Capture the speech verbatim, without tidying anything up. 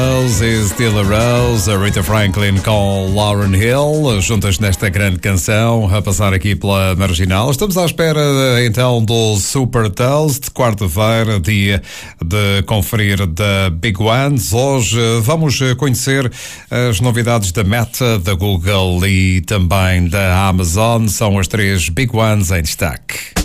Rose is Still a Rose, a Rita Franklin com Lauryn Hill, juntas nesta grande canção, a passar aqui pela Marginal. Estamos à espera então do Super Toast, quarta-feira, dia de conferir da Big Ones. Hoje vamos conhecer as novidades da Meta, da Google e também da Amazon. São as três Big Ones em destaque.